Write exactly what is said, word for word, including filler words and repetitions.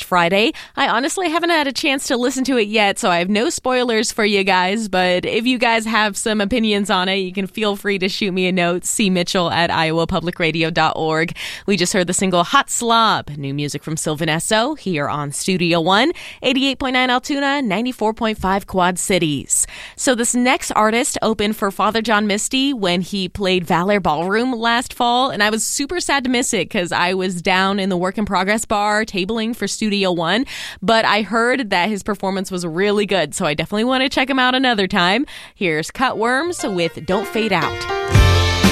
Friday. I honestly haven't had a chance to listen to it yet, so I have no spoilers for you guys, but if you guys have some opinions on it, you can feel free to shoot me a note, c mitchell at iowa public radio dot org. We just heard the single Hot Slob, new music from Sylvan Esso, here on Studio One, eighty-eight point nine Altoona, ninety-four point five Quad Cities. So this next artist opened for Father John Misty when he played Valor Ballroom last fall, and I was super sad to miss it because I was down in the Work in Progress bar tabling for Studio One, but I heard that his performance was really good, so I definitely want to check him out another time. Here's Cutworms with Don't Fade Out.